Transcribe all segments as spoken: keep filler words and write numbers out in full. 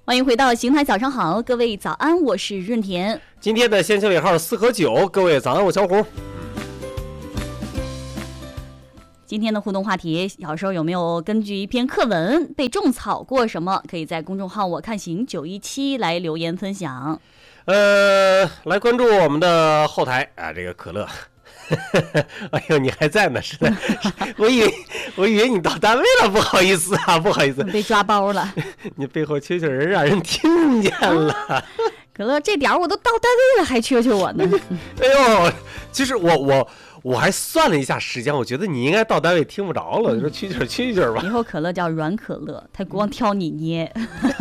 欢迎回到邢台早上好，各位早安，我是润田。 今天的先修尾号四和九，各位早安，我小虎。 今天的互动话题，小时候有没有根据一篇课文被种草过什么？可以在公众号我看行九一七来留言分享。 呃，来关注我们的后台啊，这个可乐。哎呦，你还在呢，是的，我以为我以为你到单位了，不好意思啊，不好意思， 被抓包了。 你背后蛐蛐人让人听见了。啊、 可乐，这点我都到单位了，还蛐蛐我呢。 哎呦，其实我我我还算了一下时间，我觉得你应该到单位听不着了。你说蛐蛐蛐蛐吧。 以后可乐叫软可乐，他光挑你捏。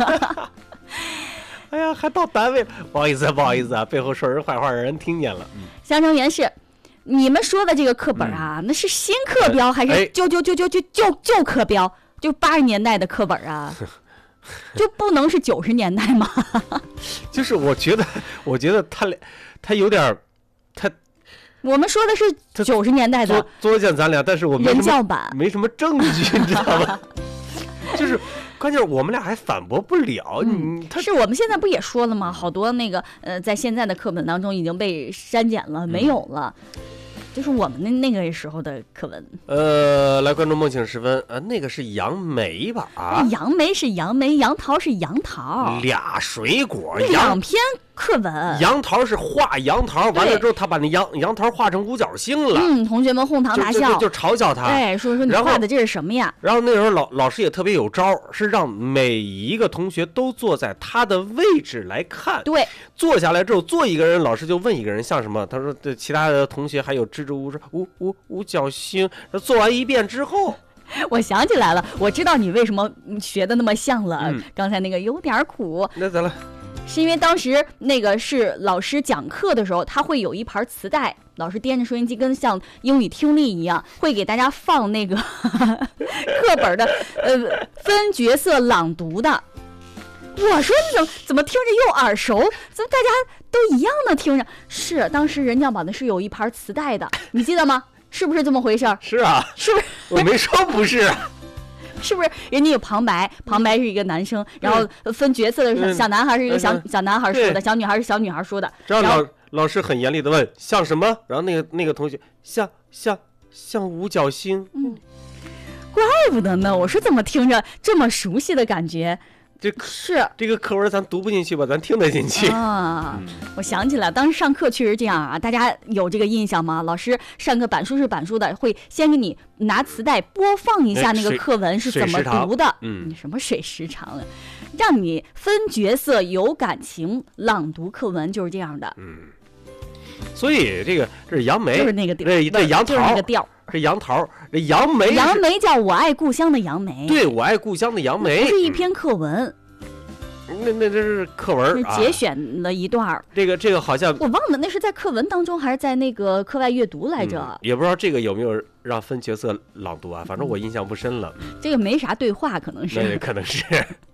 哎呀，还到单位，不好意思，不好意思啊，背后说人坏话让人听见了。 香城原是。你们说的这个课本啊，嗯、那是新课标还是旧旧旧旧旧旧旧课标？就八十年代的课本啊，就不能是九十年代吗？ 就是我觉得，我觉得他他有点，他我们说的是九十年代的作践咱俩，但是我没人教版， 没什么证据，你知道吗？就是关键我们俩还反驳不了。 嗯， 他是我们现在不也说了吗？好多那个呃，在现在的课本当中已经被删减了，没有了。嗯，就是我们那那个时候的课文。 呃，来关注梦醒时分，呃，那个是杨梅吧？啊， 杨梅是杨梅，杨桃是杨桃， 俩水果， 两篇课文。 杨桃是画杨桃，完了之后他把那杨杨桃画成五角星了。 嗯，同学们哄堂大笑， 就就就嘲笑他， 哎，说说你画的这是什么呀？ 然后那时候老老师也特别有招，是让每一个同学都坐在他的位置来看。 对， 坐下来之后，坐一个人，老师就问一个人像什么？他说对，其他的同学还有支支吾吾五五五角星。做完一遍之后， 我想起来了，我知道你为什么学的那么像了。嗯、刚才那个有点苦， 那咋了？ 是因为当时那个是老师讲课的时候，他会有一盘磁带，老师掂着收音机，跟像英语听力一样，会给大家放那个课本的呃分角色朗读的。我说你怎么怎么听着又耳熟，怎么大家都一样的听着？是当时人教版的是有一盘磁带的，你记得吗？是不是这么回事？ 是啊， 是不是？ 我没说不是。 是不是人家有旁白？旁白是一个男生，然后分角色的是小男孩是一个小、嗯、小男孩说的，小女孩是小女孩说的。 然后老老师很严厉的问像什么，然后那个那个同学像像像五角星。 嗯，怪不得呢，我说怎么听着这么熟悉的感觉。 这是这个课文咱读不进去吧，咱听得进去啊。我想起来当时上课确实这样啊，大家有这个印象吗？老师上课板书是板书的，会先给你拿磁带播放一下那个课文是怎么读的。 嗯， 什么水时长了，让你分角色有感情朗读课文，就是这样的。 嗯，所以这个这是杨梅， 就是那个调， 这这杨桃， 就是那个调。 是杨桃，这杨梅， 杨梅叫我爱故乡的杨梅。 对，我爱故乡的杨梅， 不是一篇课文。 那那这是课文， 是节选了一段、啊、 这个这个好像我忘了，那是在课文当中还是在那个课外阅读来着、嗯？ 也不知道这个有没有让分角色朗读啊，反正我印象不深了。 这个没啥对话，可能是， 那可能是。